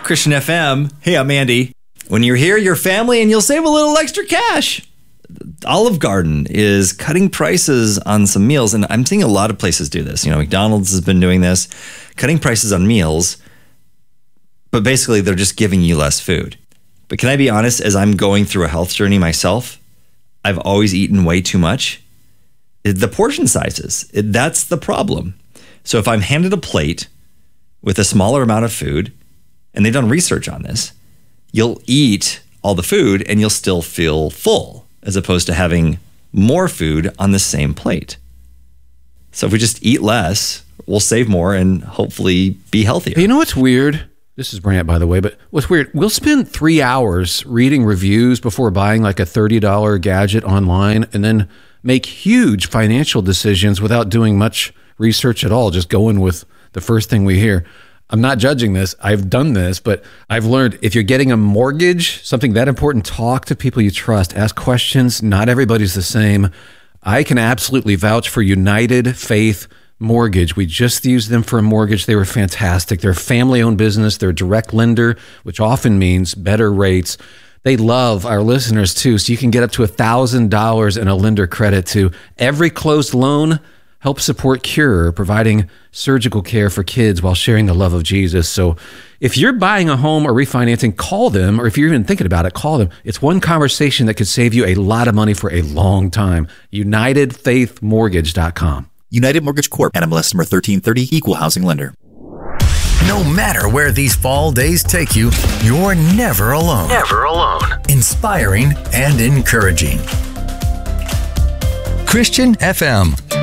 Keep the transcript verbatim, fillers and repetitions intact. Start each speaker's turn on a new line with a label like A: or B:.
A: Christian F M. Hey, I'm Andy. When you're here, your family, and you'll save a little extra cash. Olive Garden is cutting prices on some meals, and I'm seeing a lot of places do this. You know, McDonald's has been doing this, cutting prices on meals, but basically they're just giving you less food. But can I be honest, as I'm going through a health journey myself, I've always eaten way too much. The portion sizes, that's the problem. So if I'm handed a plate with a smaller amount of food, and they've done research on this, you'll eat all the food and you'll still feel full, as opposed to having more food on the same plate. So if we just eat less, we'll save more and hopefully be healthier.
B: You know what's weird? This is Brant, by the way, but what's weird, we'll spend three hours reading reviews before buying like a thirty dollars gadget online and then make huge financial decisions without doing much research at all, just going with the first thing we hear. I'm not judging this. I've done this, but I've learned if you're getting a mortgage, something that important, talk to people you trust, ask questions. Not everybody's the same. I can absolutely vouch for United Faith Mortgage. We just used them for a mortgage. They were fantastic. They're a family-owned business. They're a direct lender, which often means better rates. They love our listeners too, so you can get up to one thousand dollars in a lender credit to every closed loan. Help support Cure, providing surgical care for kids while sharing the love of Jesus. So if you're buying a home or refinancing, call them, or if you're even thinking about it, call them. It's one conversation that could save you a lot of money for a long time. United Faith Mortgage dot com.
C: United Mortgage Corp. N M L S number thirteen thirty, Equal Housing Lender.
D: No matter where these fall days take you, you're never alone. Never alone. Inspiring and encouraging. Christian F M.